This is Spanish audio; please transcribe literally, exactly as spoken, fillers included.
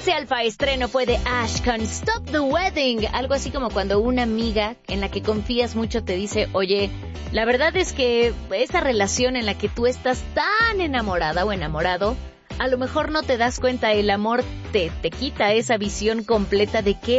José Alfa estreno fue de Ash con Stop the Wedding. Algo así como cuando una amiga en la que confías mucho te dice, oye, la verdad es que esa relación en la que tú estás tan enamorada o enamorado, a lo mejor no te das cuenta, el amor te, te quita esa visión completa de qué